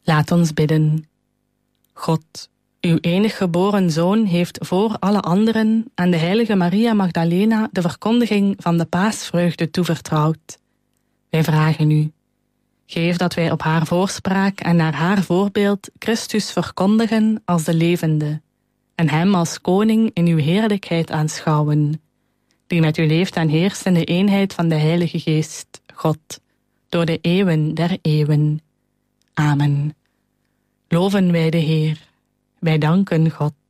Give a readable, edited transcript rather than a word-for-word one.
Laat ons bidden. God, uw enig geboren Zoon heeft voor alle anderen aan de heilige Maria Magdalena de verkondiging van de paasvreugde toevertrouwd. Wij vragen u, geef dat wij op haar voorspraak en naar haar voorbeeld Christus verkondigen als de levende en hem als koning in uw heerlijkheid aanschouwen, die met u leeft en heerst in de eenheid van de Heilige Geest, God, door de eeuwen der eeuwen. Amen. Loven wij de Heer. Wij danken God.